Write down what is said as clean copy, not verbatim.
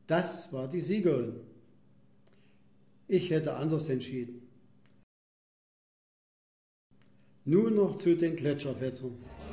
Das war die Siegerin. Ich hätte anders entschieden. Nun noch zu den Gletscherfetzern.